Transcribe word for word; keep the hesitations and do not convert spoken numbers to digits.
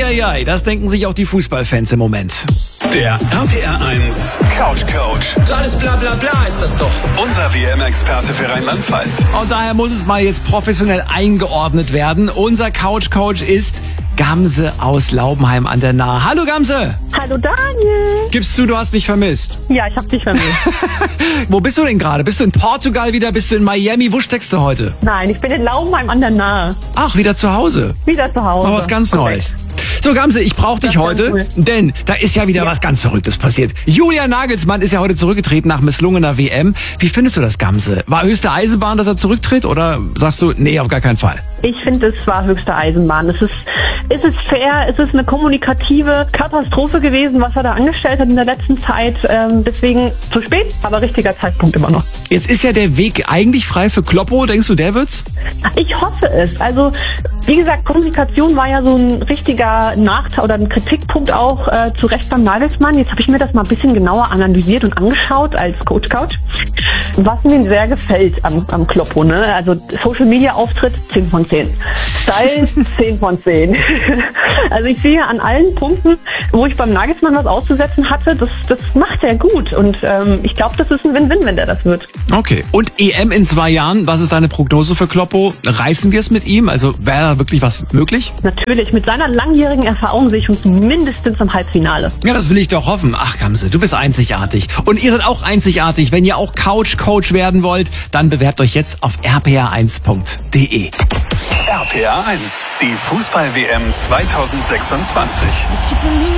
Eieiei, das denken sich auch die Fußballfans im Moment. Der R P R eins Couch Coach. So alles bla bla bla ist das doch. Unser W M-Experte für Rheinland-Pfalz. Und daher muss es mal jetzt professionell eingeordnet werden. Unser Couch Coach ist Gamse aus Laubenheim an der Nahe. Hallo Gamse! Hallo Daniel! Gibst du, du hast mich vermisst? Ja, ich hab dich vermisst. Wo bist du denn gerade? Bist du in Portugal wieder? Bist du in Miami? Wo steckst du heute? Nein, ich bin in Laubenheim an der Nahe. Ach, wieder zu Hause. Wieder zu Hause. Mal was ganz Okay. Neues. So Gamse, ich brauche dich Das ist heute, ganz cool. denn da ist ja wieder Ja. was ganz Verrücktes passiert. Julian Nagelsmann ist ja heute zurückgetreten nach misslungener W M. Wie findest du das, Gamse? War höchste Eisenbahn, dass er zurücktritt, oder sagst du, nee, auf gar keinen Fall? Ich finde, es war höchste Eisenbahn. Es ist, es ist fair, es ist eine kommunikative Katastrophe gewesen, was er da angestellt hat in der letzten Zeit. Ähm, deswegen zu spät, aber richtiger Zeitpunkt immer noch. Jetzt ist ja der Weg eigentlich frei für Kloppo. Denkst du, der wird's? Ich hoffe es. Also, wie gesagt, Kommunikation war ja so ein richtiger Nachteil oder ein Kritikpunkt auch äh, zu Recht beim Nagelsmann. Jetzt habe ich mir das mal ein bisschen genauer analysiert und angeschaut als Coach Couch. Was mir sehr gefällt am, am Kloppo, ne? Also Social Media Auftritt zehn von zehn. Style zehn von zehn. Also ich sehe an allen Punkten, wo ich beim Nagelsmann was auszusetzen hatte, das, das macht er gut. Und ähm, ich glaube, das ist ein Win-Win, wenn der das wird. Okay. Und E M in zwei Jahren, was ist deine Prognose für Kloppo? Reißen wir es mit ihm? Also wäre da wirklich was möglich? Natürlich, mit seiner langjährigen Erfahrung sehe ich uns mindestens im Halbfinale. Ja, das will ich doch hoffen. Ach, Gamse, du bist einzigartig. Und ihr seid auch einzigartig. Wenn ihr auch Couch Coach werden wollt, dann bewerbt euch jetzt auf r p r eins punkt d e. R P R eins, die Fußball-W M zweitausendsechsundzwanzig.